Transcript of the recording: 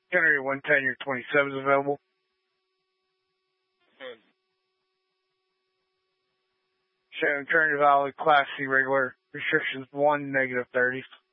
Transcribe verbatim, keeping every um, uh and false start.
January one ten, your twenty-seven is available. Hmm. Shannon Turner Valley, Class C regular. Restrictions one, negative thirty.